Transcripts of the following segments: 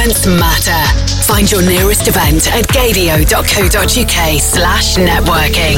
Moments matter. Find your nearest event at gaydio.co.uk/networking.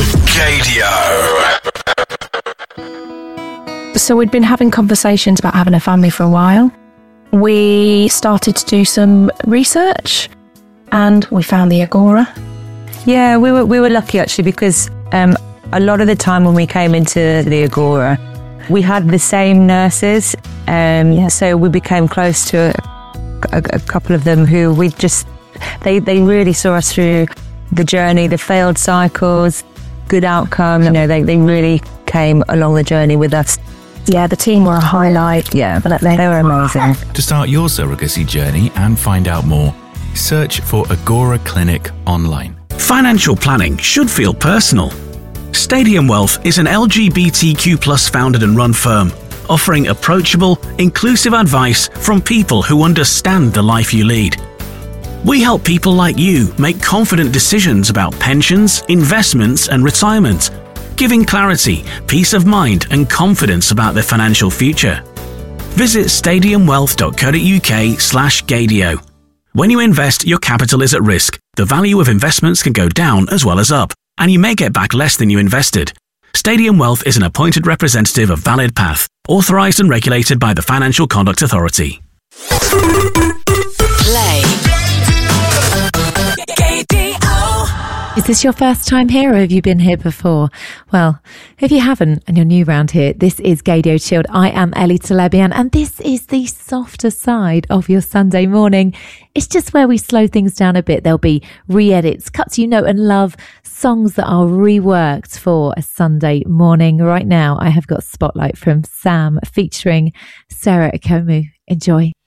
Gaydio. So we'd been having conversations about having a family for a while. We started to do some research and we found the Agora. Yeah, we were lucky actually because a lot of the time when we came into the Agora, we had the same nurses. So we became close to a couple of them who we just, they really saw us through the journey, the failed cycles, good outcome. You know, they really came along the journey with us. Yeah, the team were a highlight. Yeah, they were amazing. To start your surrogacy journey and find out more, search for Agora Clinic online. Financial planning should feel personal. Stadium Wealth is an LGBTQ+ founded and run firm, offering approachable, inclusive advice from people who understand the life you lead. We help people like you make confident decisions about pensions, investments and retirement, giving clarity, peace of mind and confidence about their financial future. Visit stadiumwealth.co.uk/Gaydio. When you invest, your capital is at risk. The value of investments can go down as well as up, and you may get back less than you invested. Stadium Wealth is an appointed representative of Valid Path, authorised and regulated by the Financial Conduct Authority. Play. Is this your first time here or have you been here before? Well, if you haven't and you're new around here, this is Gaydio Chilled. I am Ellie Telebian and this is the softer side of your Sunday morning. It's just where we slow things down a bit. There'll be re-edits, cuts you know and love, songs that are reworked for a Sunday morning. Right now, I have got Spotlight from Sam featuring Sarah Ikomu. Enjoy.